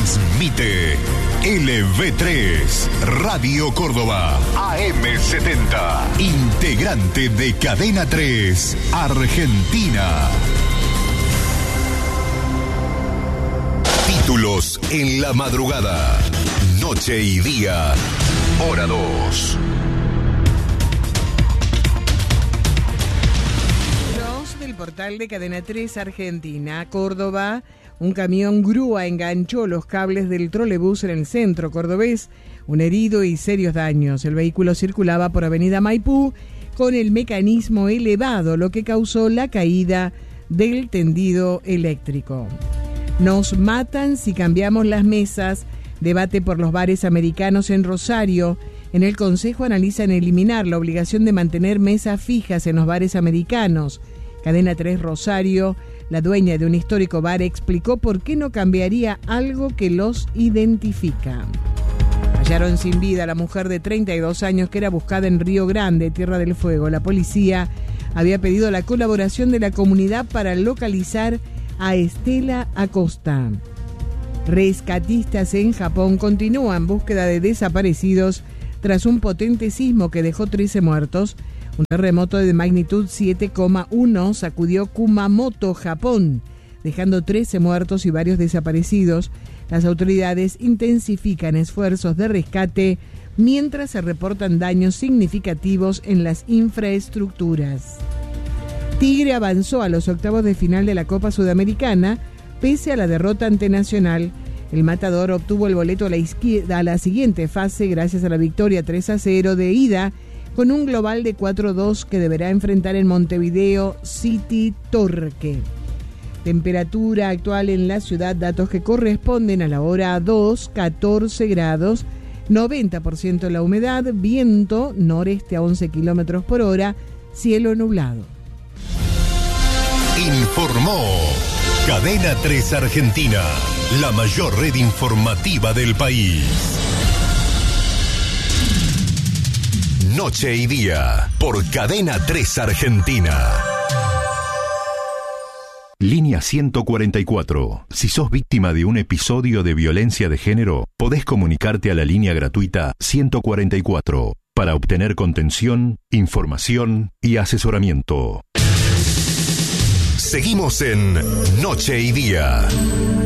Transmite LV3, Radio Córdoba, AM70, integrante de Cadena 3, Argentina. Títulos en la madrugada, noche y día, hora 2. Del portal de Cadena 3 Argentina, Córdoba. Un camión grúa enganchó los cables del trolebús en el centro cordobés. Un herido y serios daños. El vehículo circulaba por Avenida Maipú con el mecanismo elevado, lo que causó la caída del tendido eléctrico. Nos matan si cambiamos las mesas. Debate por los bares americanos en Rosario. En el Consejo analizan eliminar la obligación de mantener mesas fijas en los bares americanos. Cadena 3 Rosario, la dueña de un histórico bar, explicó por qué no cambiaría algo que los identifica. Hallaron sin vida a la mujer de 32 años que era buscada en Río Grande, Tierra del Fuego. La policía había pedido la colaboración de la comunidad para localizar a Estela Acosta. Rescatistas en Japón continúan búsqueda de desaparecidos tras un potente sismo que dejó 13 muertos. Un terremoto de magnitud 7,1 sacudió Kumamoto, Japón, dejando 13 muertos y varios desaparecidos. Las autoridades intensifican esfuerzos de rescate mientras se reportan daños significativos en las infraestructuras. Tigre avanzó a los octavos de final de la Copa Sudamericana pese a la derrota ante Nacional. El Matador obtuvo el boleto a la siguiente fase gracias a la victoria 3-0 de ida, con un global de 4-2 que deberá enfrentar en Montevideo City Torque. Temperatura actual en la ciudad, datos que corresponden a la hora 2, 14 grados, 90% la humedad, viento noreste a 11 kilómetros por hora, cielo nublado. Informó Cadena 3 Argentina, la mayor red informativa del país. Noche y día, por Cadena 3 Argentina. Línea 144. Si sos víctima de un episodio de violencia de género, podés comunicarte a la línea gratuita 144 para obtener contención, información y asesoramiento. Seguimos en Noche y Día.